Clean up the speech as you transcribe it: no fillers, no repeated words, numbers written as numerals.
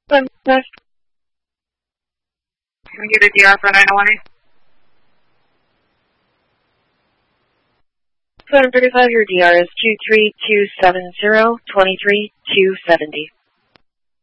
Can we get a DR for 901? 235, your DR is 23270, 23270.